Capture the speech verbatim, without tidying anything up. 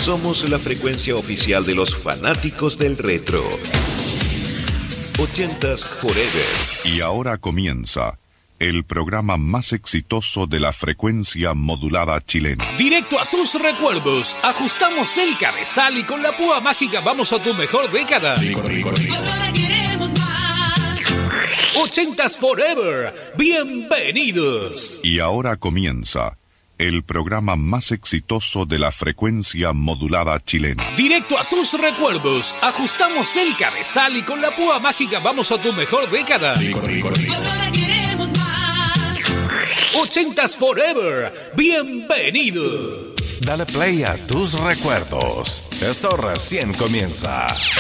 Somos la frecuencia oficial de los fanáticos del retro. ochentas Forever. Y ahora comienza el programa más exitoso de la frecuencia modulada chilena. Directo a tus recuerdos. Ajustamos el cabezal y con la púa mágica vamos a tu mejor década. ochentas Forever. Bienvenidos. Y ahora comienza el programa más exitoso de la frecuencia modulada chilena. Directo a tus recuerdos. Ajustamos el cabezal y con la púa mágica vamos a tu mejor década. ochentas Forever. Bienvenidos. Dale play a tus recuerdos. Esto recién comienza.